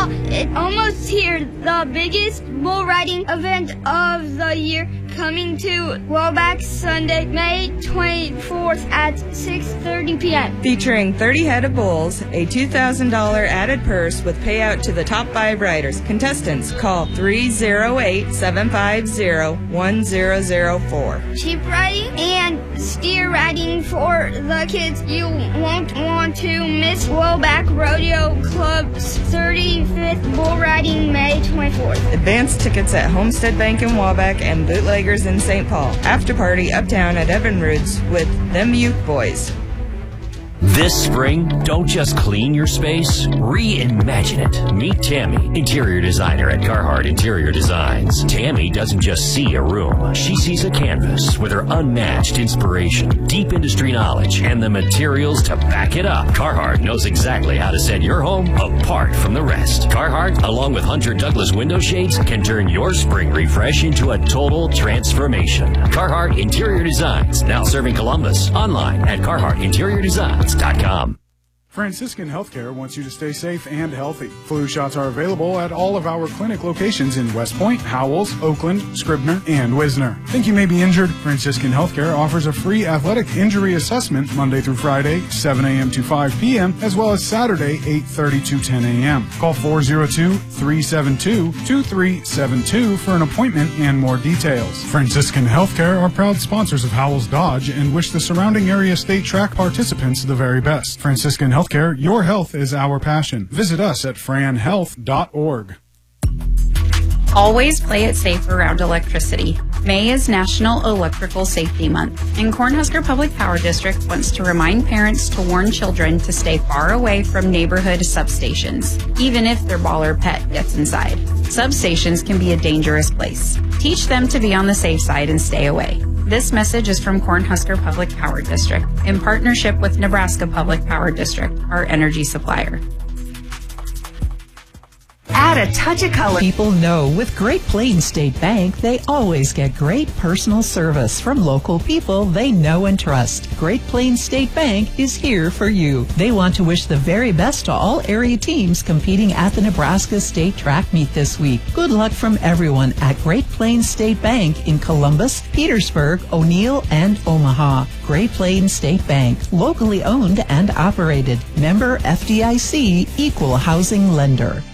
it's almost here. The biggest bull riding event of the year coming to Waback Sunday, May 24th at 6:30 p.m. Featuring 30 head of bulls, a $2,000 added purse with payout to the top 5 riders. Contestants, call 308-750-1004. Sheep riding and steer riding for the kids. You won't want to miss Waback Rodeo Club's 35th bull riding May 24th. Advance tickets at Homestead Bank in Waback and Bootleggers in St. Paul. After party uptown at Evinrude's with Them Uke Boys. This spring, don't just clean your space, reimagine it. Meet Tammy, interior designer at Carhartt Interior Designs. Tammy doesn't just see a room. She sees a canvas with her unmatched inspiration, deep industry knowledge, and the materials to back it up. Carhartt knows exactly how to set your home apart from the rest. Carhartt, along with Hunter Douglas window shades, can turn your spring refresh into a total transformation. Carhartt Interior Designs, now serving Columbus. Online at CarharttInteriorDesigns.com. Franciscan Healthcare wants you to stay safe and healthy. Flu shots are available at all of our clinic locations in West Point, Howells, Oakland, Scribner, and Wisner. Think you may be injured? Franciscan Healthcare offers a free athletic injury assessment Monday through Friday, 7 a.m. to 5 p.m., as well as Saturday, 8:30 to 10 a.m. Call 402-372-2372 for an appointment and more details. Franciscan Healthcare are proud sponsors of Howells Dodge and wish the surrounding area state track participants the very best. Franciscan Healthcare, your health is our passion. Visit us at franhealth.org. Always play it safe around electricity. May is National Electrical Safety Month, and Cornhusker Public Power District wants to remind parents to warn children to stay far away from neighborhood substations, even if their ball or pet gets inside. Substations can be a dangerous place. Teach them to be on the safe side and stay away. This message is from Cornhusker Public Power District in partnership with Nebraska Public Power District, our energy supplier. Add a touch of color. People know with Great Plains State Bank, they always get great personal service from local people they know and trust. Great Plains State Bank is here for you. They want to wish the very best to all area teams competing at the Nebraska State Track Meet this week. Good luck from everyone at Great Plains State Bank in Columbus, Petersburg, O'Neill, and Omaha. Great Plains State Bank, locally owned and operated. Member FDIC, equal housing lender.